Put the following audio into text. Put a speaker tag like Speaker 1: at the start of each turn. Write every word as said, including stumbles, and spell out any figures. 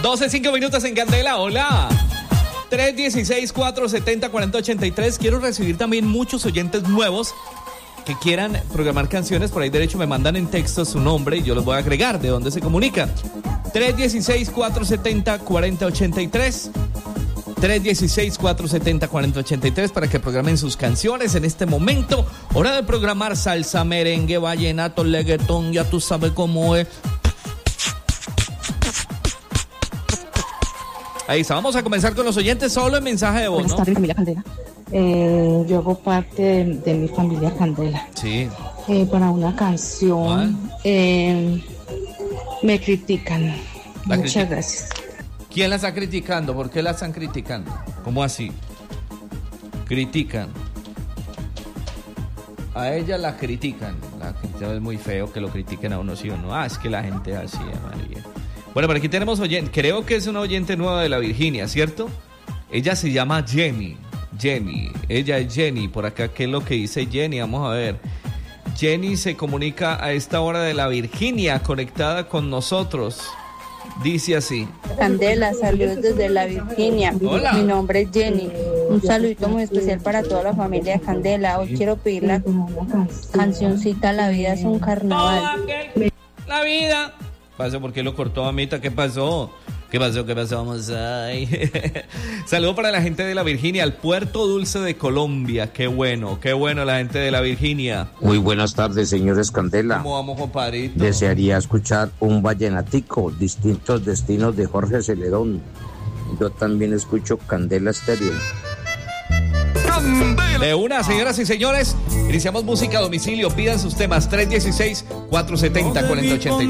Speaker 1: doce, cinco minutos en Candela, hola. tres uno seis, cuatro siete cero, cuatro cero ocho tres. Quiero recibir también muchos oyentes nuevos que quieran programar canciones. Por ahí derecho me mandan en texto su nombre y yo los voy a agregar. ¿De dónde se comunica? tres uno seis, cuatro siete cero, cuatro cero ocho tres. tres uno seis, cuatro siete cero, cuatro cero ocho tres para que programen sus canciones en este momento. Hora de programar salsa, merengue, vallenato, reggaetón, ya tú sabes cómo es. Ahí está, vamos a comenzar con los oyentes solo en mensaje de voz,
Speaker 2: Buenas
Speaker 1: ¿no?
Speaker 2: tardes, familia Candela. Eh, yo hago parte de, de mi familia Candela.
Speaker 1: Sí.
Speaker 2: Eh, para una canción, eh, me critican.
Speaker 1: La
Speaker 2: Muchas
Speaker 1: criti-
Speaker 2: gracias.
Speaker 1: ¿Quién la está criticando? ¿Por qué la están criticando? ¿Cómo así? Critican. A ella la critican. La gente es muy feo que lo critiquen a uno, sí o no. Ah, es que la gente es así, María. Bueno, por aquí tenemos oyente. Creo que es una oyente nueva de la Virginia, ¿cierto? Ella se llama Jenny. Jenny. Ella es Jenny. Por acá, ¿qué es lo que dice Jenny? Vamos a ver. Jenny se comunica a esta hora de la Virginia, conectada con nosotros. Dice así.
Speaker 3: Candela, saludos desde la Virginia.
Speaker 1: Hola.
Speaker 3: Mi nombre es Jenny. Un saludito muy especial para toda la familia de Candela. Hoy quiero pedir la cancioncita La vida es un carnaval.
Speaker 1: La vida. Pasó, ¿por qué lo cortó, mamita? ¿Qué pasó? ¿Qué pasó? ¿Qué pasó? Vamos ahí. Saludo para la gente de la Virginia, al Puerto Dulce de Colombia. Qué bueno, qué bueno la gente de la Virginia.
Speaker 4: Muy buenas tardes, señores Candela.
Speaker 1: ¿Cómo vamos, compadrito?
Speaker 4: Desearía escuchar un vallenatico, Distintos Destinos de Jorge Celedón. Yo también escucho Candela Estéreo.
Speaker 1: De una, señoras y señores, iniciamos música a domicilio. Pidan sus temas tres uno seis, cuatro siete cero, cuatro cero ocho tres.